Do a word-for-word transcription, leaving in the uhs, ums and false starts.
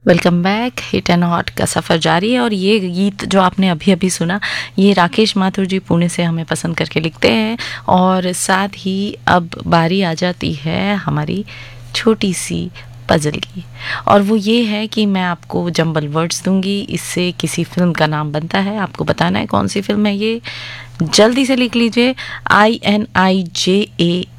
Welcome back. Hit and hot का सफ़र जारी है और ये गीत जो आपने अभी अभी सुना ये राकेश माथुर जी पुणे से हमें पसंद करके लिखते हैं। और साथ ही अब बारी आ जाती है हमारी छोटी सी पजल की, और वो ये है कि मैं आपको जंबल वर्ड्स दूंगी, इससे किसी फिल्म का नाम बनता है, आपको बताना है कौन सी फिल्म है ये। जल्दी से लिख लीजिए I N I J A